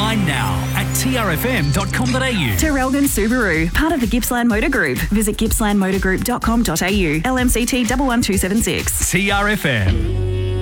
online now at trfm.com.au. Terrelgan Subaru, part of the Gippsland Motor Group. Visit gippslandmotorgroup.com.au. LMCT 11276. TRFM.